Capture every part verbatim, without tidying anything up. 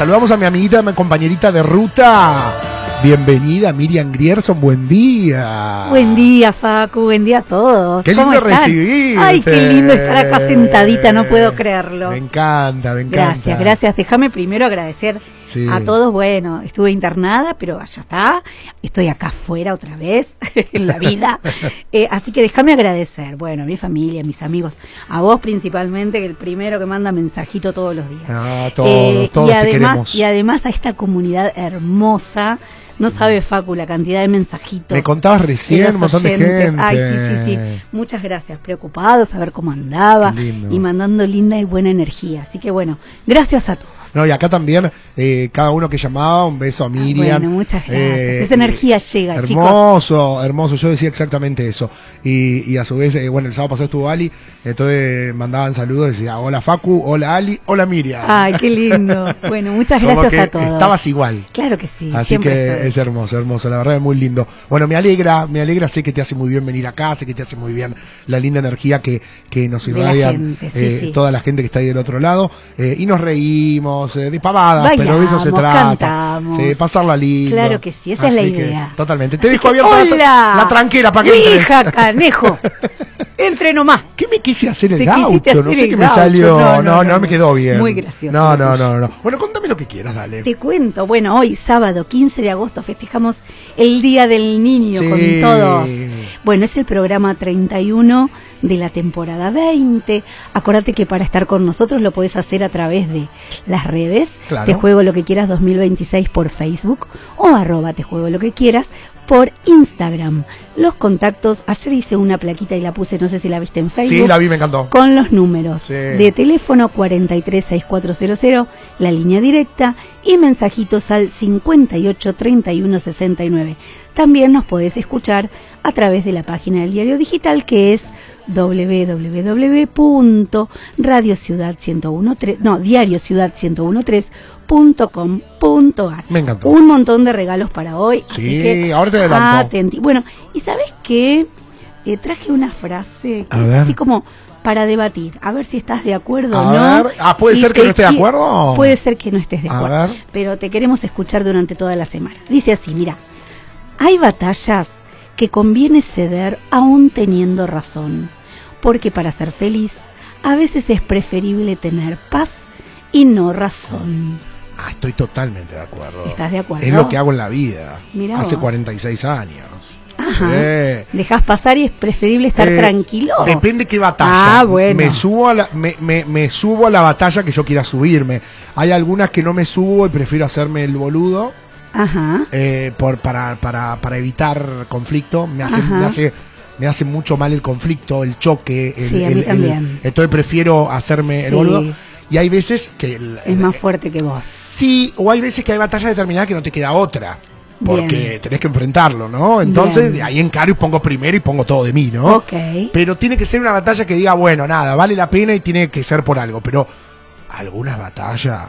saludamos a mi amiguita, mi compañerita de ruta. Bienvenida, Miriam Grierson, buen día. Buen día, Facu, buen día a todos. Qué lindo recibirte. Ay, qué lindo estar acá sentadita, no puedo creerlo. Me encanta, me encanta. Gracias, gracias. Déjame primero agradecer sí. a todos. Bueno, estuve internada, pero ya está. Estoy acá afuera otra vez, en la vida. eh, así que déjame agradecer, bueno, a mi familia, a mis amigos, a vos principalmente, que el primero que manda mensajito todos los días. Ah, todos, eh, todos y te además, queremos. Y además a esta comunidad hermosa. No sabe, Facu, la cantidad de mensajitos. Me contabas recién, un montón de gente. Ay, sí, sí, sí. Muchas gracias. Preocupados, a ver cómo andaba. Y mandando linda y buena energía. Así que bueno, gracias a todos. No, y acá también, eh, cada uno que llamaba, un beso a Miriam. Ah, bueno, muchas gracias. Eh, Esa energía llega, hermoso, chicos. Hermoso, hermoso. Yo decía exactamente eso. Y, y a su vez, eh, bueno, el sábado pasado estuvo Ali, entonces mandaban saludos, decía, hola Facu, hola Ali, hola Miriam. Ay, qué lindo. Bueno, muchas gracias a todos. Estabas igual. Claro que sí. Así siempre que estoy. Es hermoso, hermoso, la verdad es muy lindo. Bueno, me alegra, me alegra, sé que te hace muy bien venir acá, sé que te hace muy bien la linda energía que, que nos irradia sí, eh, sí. toda la gente que está ahí del otro lado. Eh, y nos reímos, eh, de pavadas, bailamos, pero de eso se trata. Cantamos. Sí, pasarla lindo. Claro que sí, esa Así es la que, idea. Totalmente. Te Así dejo que, abierta hola, la, la tranquera para que mi entres. hija, Canejo. Entre nomás. ¿Qué me quise hacer el Te gaucho? quisiste hacer No sé el qué me gaucho. salió. No, No, no, no, no, no me quedó bien. Muy gracioso. No, no, no, no. Bueno, contame lo que quieras, dale. Te cuento. Bueno, hoy sábado quince de agosto festejamos el Día del Niño sí. con todos. Bueno, es el programa treinta y uno de la temporada veinte. Acordate que para estar con nosotros lo podés hacer a través de las redes. Claro. Te Juego Lo Que Quieras dos mil veintiséis por Facebook o arroba Te Juego Lo Que Quieras por Instagram. Los contactos, ayer hice una plaquita y la puse, no sé si la viste en Facebook. Sí, la vi, me encantó. Con los números sí. de teléfono cuarenta y tres sesenta y cuatro cero cero, la línea directa, y mensajitos al cincuenta y ocho treinta y uno sesenta y nueve. También nos podés escuchar a través de la página del diario digital, que es doble u doble u doble u punto radio ciudad ciento trece, no, diario ciudad ciento trece punto com punto ar. Me encantó. Un montón de regalos para hoy. Sí, así que ahora te adelanto. atenti. Bueno, ¿y sabes qué? Eh, traje una frase que A es ver. así como para debatir, a ver si estás de acuerdo A o no. ver. Ah, ¿puede Y ser que te no esté de qui- acuerdo? Puede ser que no estés de A acuerdo, ver. pero te queremos escuchar durante toda la semana. Dice así, mira, hay batallas que conviene ceder aún teniendo razón, porque para ser feliz a veces es preferible tener paz y no razón. Ah, estoy totalmente de acuerdo. ¿Estás de acuerdo? Es lo que hago en la vida. Mirá Hace vos. cuarenta y seis años. Ajá. Sí. Dejas pasar y es preferible estar Eh, tranquilo. Depende qué batalla. Ah, bueno. Me subo a la, me, me, me subo a la batalla que yo quiera subirme. Hay algunas que no me subo y prefiero hacerme el boludo. Ajá. Eh, por, para, para, para evitar conflicto. Me hace, Ajá. me hace, me hace mucho mal el conflicto, el choque. El, Sí, a mí el- el- también. entonces prefiero hacerme el Sí. boludo. Y hay veces que el- Es más fuerte que vos. sí, o hay veces que hay batallas determinadas que no te queda otra. Porque Bien. tenés que enfrentarlo, ¿no? Entonces, Bien. ahí encaro y pongo primero y pongo todo de mí, ¿no? Ok. Pero tiene que ser una batalla que diga, bueno, nada, vale la pena y tiene que ser por algo. Pero algunas batallas,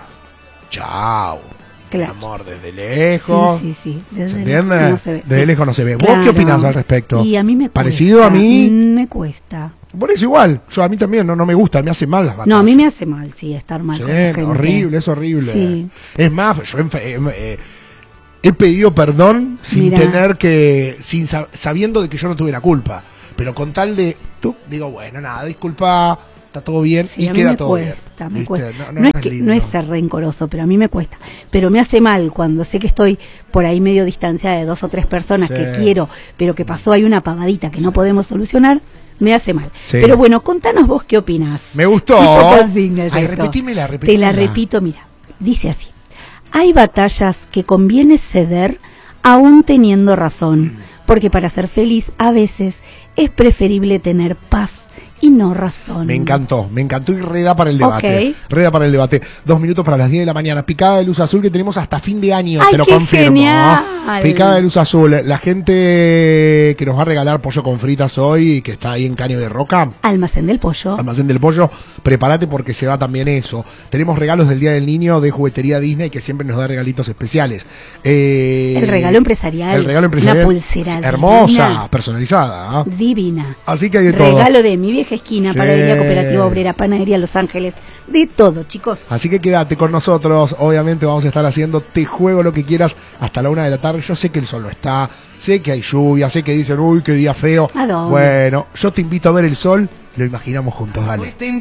chao. Claro. Amor, desde lejos. Sí, sí, sí. Desde ¿Se lejos entiende? no se ve. Desde Sí. lejos no se ve. ¿Vos Claro. qué opinás al respecto? Y a mí me cuesta. ¿Parecido a mí? Me cuesta. Por eso igual. Yo a mí también no, no me gusta, me hace mal las batallas. No, a mí me hace mal, sí, estar mal Sí, con la gente. horrible, es horrible. Sí. Es más, yo enfe- eh, eh, he pedido perdón sin Mirá. tener que, sin sab- sabiendo de que yo no tuve la culpa. Pero con tal de, tú, digo, bueno, nada, disculpa, está todo bien Sí, y a mí queda me todo cuesta, bien. me ¿Viste? cuesta. No, No, no es es que, lindo. no es ser rencoroso, pero a mí me cuesta. Pero me hace mal cuando sé que estoy por ahí medio distanciada de dos o tres personas Sí. que quiero, pero que pasó ahí una pavadita que no podemos solucionar, me hace mal. Sí. Pero bueno, contanos vos qué opinás. Me gustó. Tipo consigna es Ay, esto. repetímela, Te repetímela. la repito, mira. Dice así. Hay batallas que conviene ceder aún teniendo razón, porque para ser feliz a veces es preferible tener paz y no razón. Me encantó, me encantó y reda para el debate. Ok. Reda para el debate. Dos minutos para las diez de la mañana. Picada de luz azul que tenemos hasta fin de año, Ay, te lo qué confirmo. genial. ¿no? Picada de luz azul. La gente que nos va a regalar pollo con fritas hoy, que está ahí en Caño de Roca, Almacén del Pollo. Almacén del Pollo, prepárate porque se va también eso. Tenemos regalos del Día del Niño de Juguetería Disney que siempre nos da regalitos especiales. Eh, El regalo empresarial. El regalo empresarial. Una pulsera hermosa, divina. personalizada. ¿ah? Divina. Así que hay de todo. Regalo de mi vieja Vieja Esquina, Sí. Panadería Cooperativa Obrera, Panadería Los Ángeles, de todo, chicos. Así que quédate con nosotros, obviamente vamos a estar haciendo Te Juego Lo Que Quieras hasta la una de la tarde. Yo sé que el sol no está, sé que hay lluvia, sé que dicen, uy, qué día feo. ¿A dónde? Bueno, yo te invito a ver el sol, lo imaginamos juntos, dale.